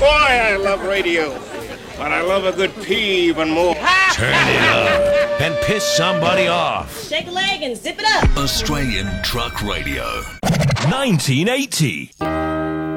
Boy, I love radio, but I love a good pee even more. Turn it up and piss somebody off. Shake a leg and zip it up. Australian Truck Radio. 1980.